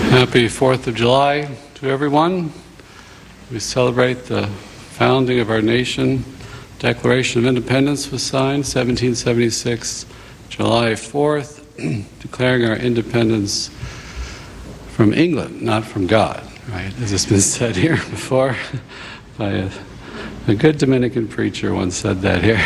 Happy 4th of July to everyone. We celebrate the founding of our nation. Declaration of Independence was signed 1776, July 4th, declaring our independence from England, not from God, right? As has been said here before by a good Dominican preacher once said that here.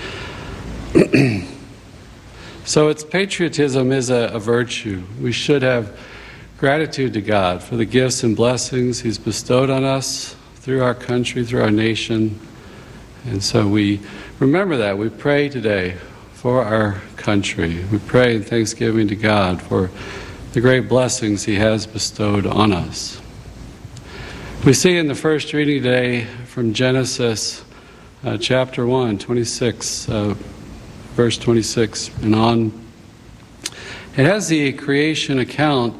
So its patriotism is a virtue. We should have gratitude to God for the gifts and blessings He's bestowed on us through our country, through our nation. And so we remember that. We pray today for our country. We pray in thanksgiving to God for the great blessings He has bestowed on us. We see in the first reading today from Genesis chapter 1, 26, verse 26 and on. It has the creation account.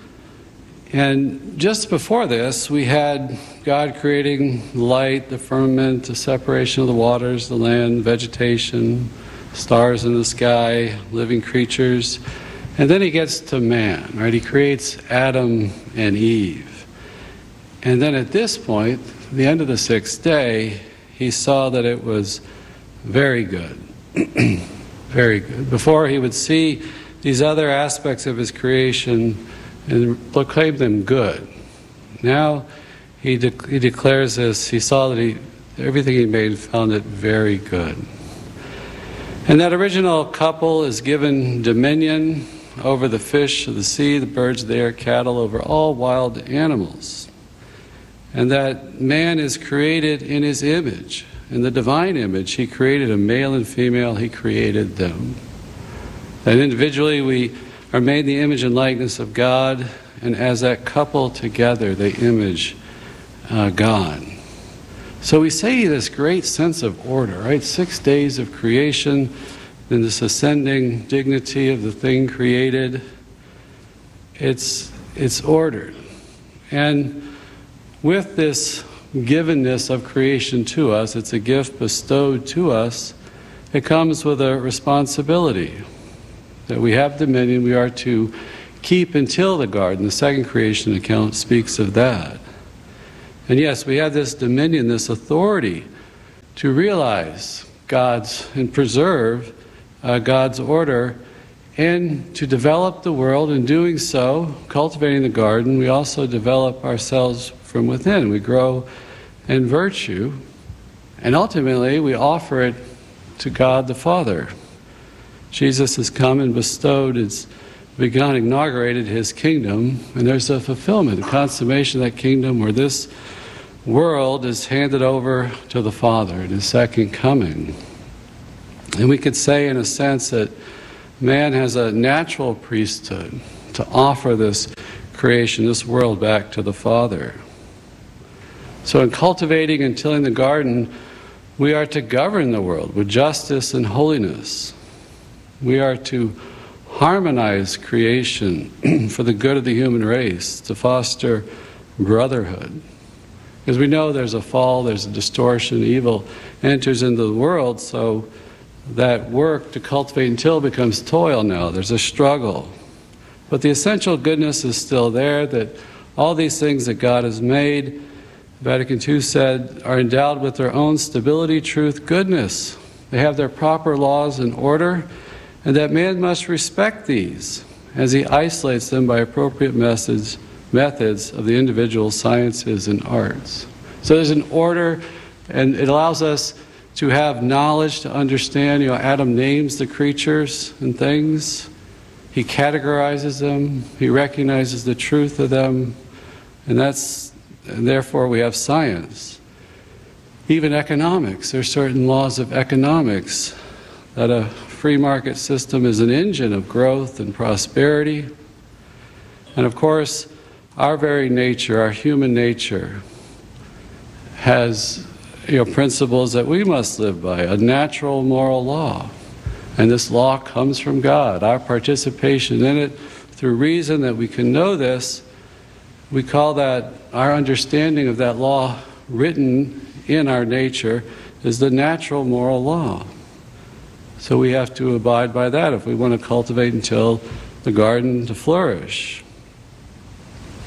And just before this, we had God creating light, the firmament, the separation of the waters, the land, vegetation, stars in the sky, living creatures. And then He gets to man, right? He creates Adam and Eve. And then at this point, the end of the sixth day, He saw that it was very good. Very good. Before He would see these other aspects of His creation and proclaim them good. Now he declares this. He saw that everything He made, found it very good. And that original couple is given dominion over the fish of the sea, the birds of the air, cattle, over all wild animals. And that man is created in His image. In the divine image, He created a male and female, He created them. And individually we are made in the image and likeness of God, and as that couple together, they image God. So we see this great sense of order, right? 6 days of creation, then this ascending dignity of the thing created. It's ordered. And with this givenness of creation to us, it's a gift bestowed to us, it comes with a responsibility. That we have dominion, we are to keep until the garden. The second creation account speaks of that. And yes, we have this dominion, this authority to realize God's and preserve God's order and to develop the world. In doing so, cultivating the garden, we also develop ourselves from within. We grow in virtue and ultimately we offer it to God the Father. Jesus has come and inaugurated His kingdom, and there's a fulfillment, a consummation of that kingdom where this world is handed over to the Father in His second coming. And we could say in a sense that man has a natural priesthood to offer this creation, this world back to the Father. So in cultivating and tilling the garden, we are to govern the world with justice and holiness. We are to harmonize creation for the good of the human race, to foster brotherhood. Because we know there's a fall, there's a distortion, evil enters into the world, so that work to cultivate and till becomes toil now. There's a struggle. But the essential goodness is still there, that all these things that God has made, Vatican II said, are endowed with their own stability, truth, goodness. They have their proper laws and order, and that man must respect these as he isolates them by appropriate methods of the individual sciences and arts. So there's an order, and it allows us to have knowledge, to understand. Adam names the creatures and things. He categorizes them. He recognizes the truth of them. And therefore we have science. Even economics. There are certain laws of economics that a free market system is an engine of growth and prosperity. And of course, our very nature, our human nature, has principles that we must live by, a natural moral law. And this law comes from God. Our participation in it through reason that we can know this, we call that, our understanding of that law written in our nature is the natural moral law. So we have to abide by that if we want to cultivate until the garden to flourish.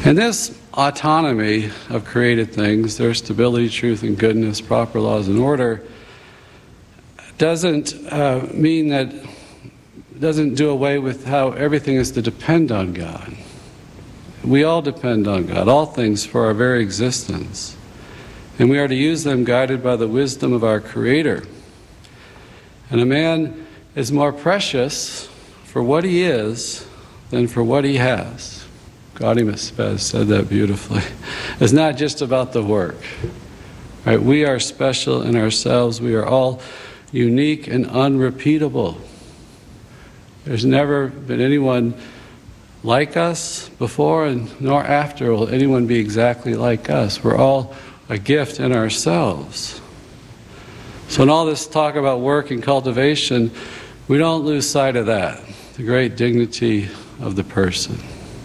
And this autonomy of created things, their stability, truth, and goodness, proper laws and order, doesn't mean that, doesn't do away with how everything is to depend on God. We all depend on God, all things for our very existence. And we are to use them guided by the wisdom of our Creator. And a man is more precious for what he is than for what he has. Gaudiya Spes said that beautifully. It's not just about the work. Right? We are special in ourselves. We are all unique and unrepeatable. There's never been anyone like us before, and nor after will anyone be exactly like us. We're all a gift in ourselves. So in all this talk about work and cultivation, we don't lose sight of that, the great dignity of the person.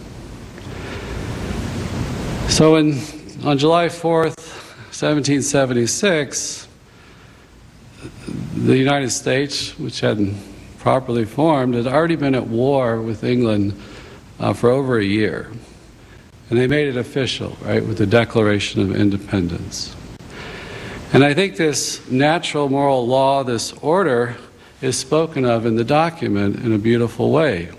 So on July 4th, 1776, the United States, which hadn't properly formed, had already been at war with England for over a year. And they made it official, right, with the Declaration of Independence. And I think this natural moral law, this order, is spoken of in the document in a beautiful way,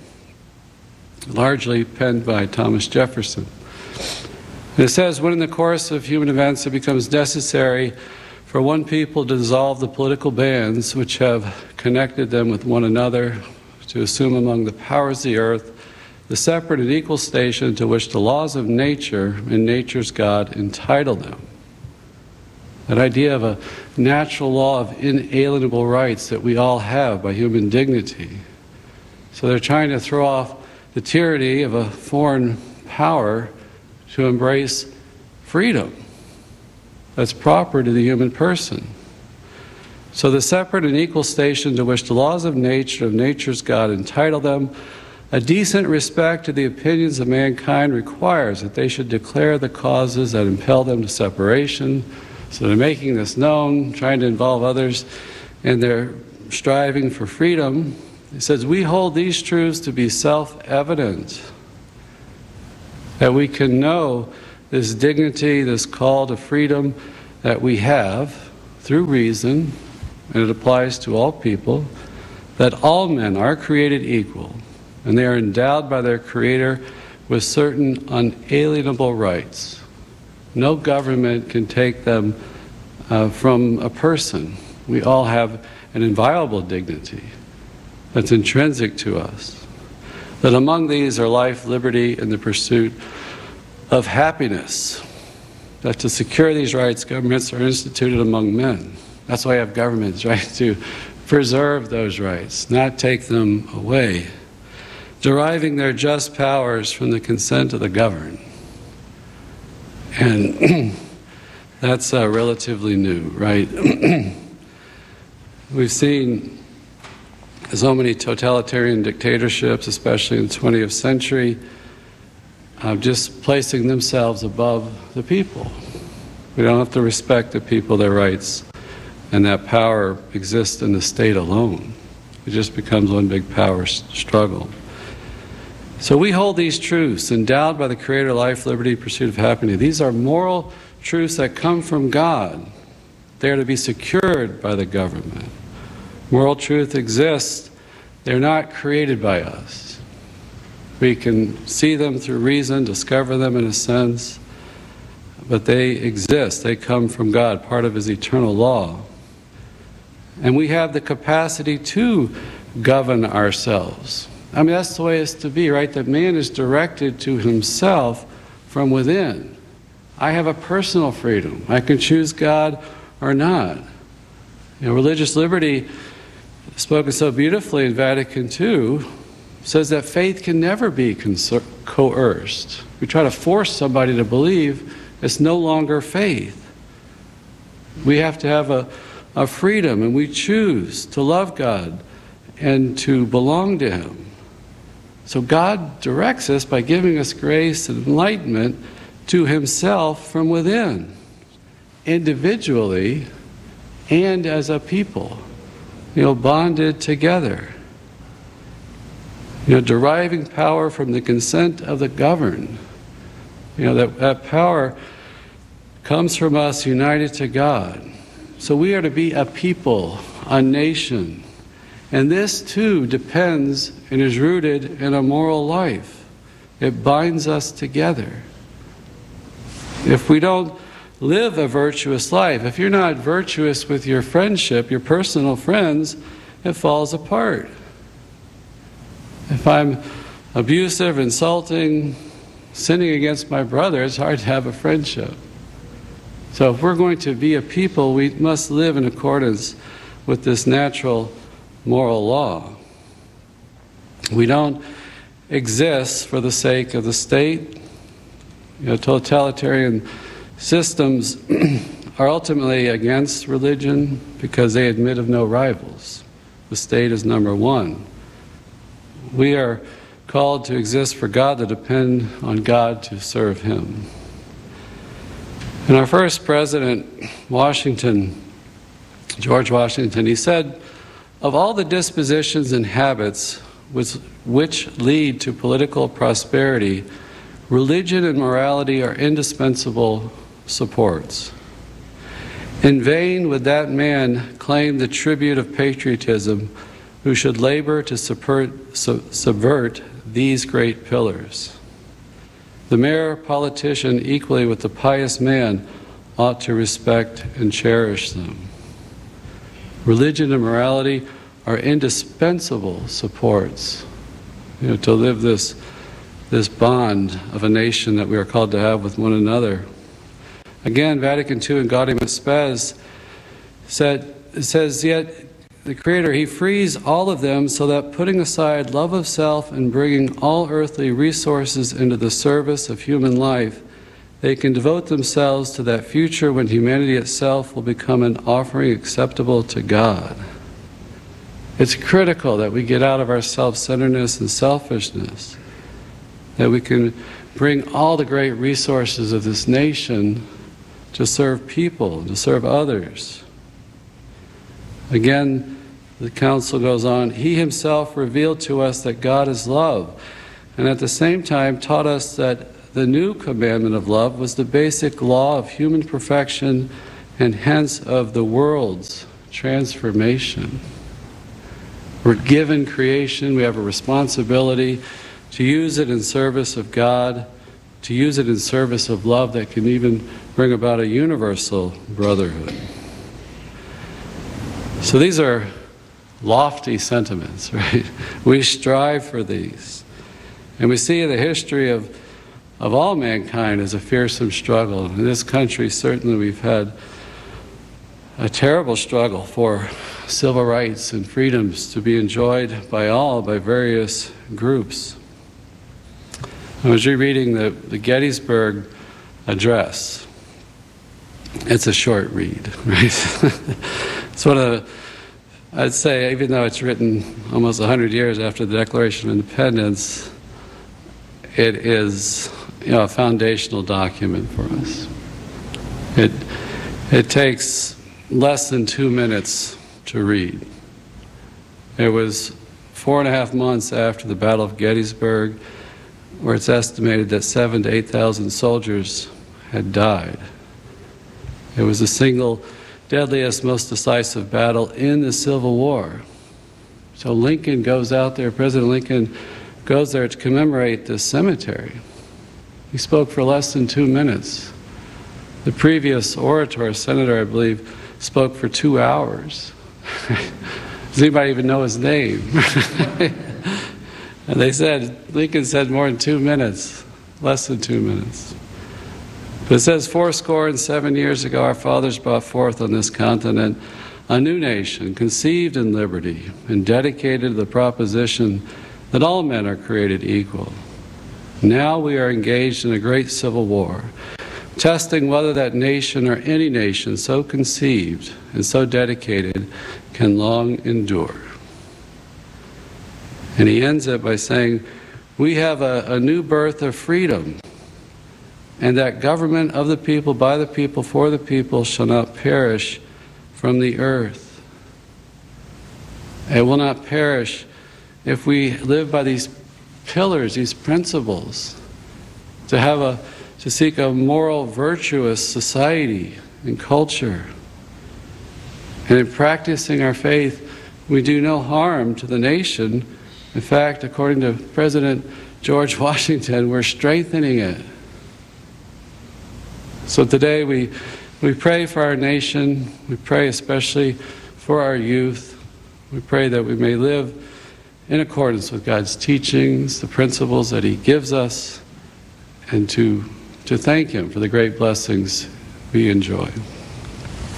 largely penned by Thomas Jefferson. And it says, when in the course of human events it becomes necessary for one people to dissolve the political bands which have connected them with one another, to assume among the powers of the earth the separate and equal station to which the laws of nature and nature's God entitle them. That idea of a natural law of inalienable rights that we all have by human dignity. So they're trying to throw off the tyranny of a foreign power to embrace freedom that's proper to the human person. So the separate and equal station to which the laws of nature, of nature's God, entitle them, a decent respect to the opinions of mankind requires that they should declare the causes that impel them to separation. So they're making this known, trying to involve others in their striving for freedom. He says, we hold these truths to be self-evident, that we can know this dignity, this call to freedom that we have through reason, and it applies to all people, that all men are created equal, and they are endowed by their Creator with certain unalienable rights. No government can take them from a person. We all have an inviolable dignity that's intrinsic to us. That among these are life, liberty, and the pursuit of happiness. That to secure these rights, governments are instituted among men. That's why you have governments, right? To preserve those rights, not take them away. Deriving their just powers from the consent of the governed. And that's relatively new, right? We've seen so many totalitarian dictatorships, especially in the 20th century, just placing themselves above the people. We don't have to respect the people, their rights, and that power exists in the state alone. It just becomes one big power struggle. So we hold these truths, endowed by the Creator, life, liberty, pursuit of happiness. These are moral truths that come from God. They are to be secured by the government. Moral truth exists. They're not created by us. We can see them through reason, discover them in a sense, but they exist. They come from God, part of His eternal law. And we have the capacity to govern ourselves. I mean, that's the way it's to be, right? That man is directed to himself from within. I have a personal freedom. I can choose God or not. You know, religious liberty, spoken so beautifully in Vatican II, says that faith can never be coerced. We try to force somebody to believe, it's no longer faith. We have to have a freedom, and we choose to love God and to belong to Him. So God directs us by giving us grace and enlightenment to Himself from within, individually and as a people, bonded together. Deriving power from the consent of the governed. That power comes from us united to God. So we are to be a people, a nation. And this too depends and is rooted in a moral life. It binds us together. If we don't live a virtuous life, if you're not virtuous with your friendship, your personal friends, it falls apart. If I'm abusive, insulting, sinning against my brother, it's hard to have a friendship. So if we're going to be a people, we must live in accordance with this natural moral law. We don't exist for the sake of the state. Totalitarian systems are ultimately against religion because they admit of no rivals. The state is number one. We are called to exist for God, to depend on God, to serve Him. And our first president, George Washington, he said, "Of all the dispositions and habits which lead to political prosperity, religion and morality are indispensable supports. In vain would that man claim the tribute of patriotism who should labor to subvert these great pillars. The mere politician, equally with the pious man, ought to respect and cherish them." Religion and morality are indispensable supports, to live this bond of a nation that we are called to have with one another. Again, Vatican II in Gaudium et Spes says, "Yet the Creator, He frees all of them so that, putting aside love of self and bringing all earthly resources into the service of human life, they can devote themselves to that future when humanity itself will become an offering acceptable to God." It's critical that we get out of our self-centeredness and selfishness, that we can bring all the great resources of this nation to serve people, to serve others. Again, the council goes on, "He Himself revealed to us that God is love, and at the same time taught us that the new commandment of love was the basic law of human perfection and hence of the world's transformation." We're given creation, we have a responsibility to use it in service of God, to use it in service of love that can even bring about a universal brotherhood. So these are lofty sentiments, right? We strive for these. And we see the history of all mankind as a fearsome struggle. In this country, certainly we've had a terrible struggle for civil rights and freedoms to be enjoyed by all, by various groups. I was rereading the Gettysburg Address. It's a short read, right? It's one of the, I'd say, even though it's written almost 100 years after the Declaration of Independence, it is, a foundational document for us. It takes less than 2 minutes to read. It was 4.5 months after the Battle of Gettysburg, where it's estimated that 7,000 to 8,000 soldiers had died. It was the single deadliest, most decisive battle in the Civil War. So Lincoln goes out there, President Lincoln goes there to commemorate this cemetery. He spoke for less than 2 minutes. The previous orator, senator, I believe, spoke for 2 hours. Does anybody even know his name? And they said, Lincoln said more than 2 minutes, less than 2 minutes. But it says, 77 years ago, our fathers brought forth on this continent a new nation, conceived in liberty and dedicated to the proposition that all men are created equal. Now we are engaged in a great civil war, testing whether that nation or any nation so conceived and so dedicated can long endure. And he ends it by saying, we have a new birth of freedom, and that government of the people, by the people, for the people shall not perish from the earth. It will not perish if we live by these pillars, these principles, to have a to seek a moral, virtuous society and culture. And in practicing our faith, we do no harm to the nation. In fact, according to President George Washington, we're strengthening it. So today we pray for our nation. We pray especially for our youth. We pray that we may live in accordance with God's teachings, the principles that He gives us, and to thank Him for the great blessings we enjoy.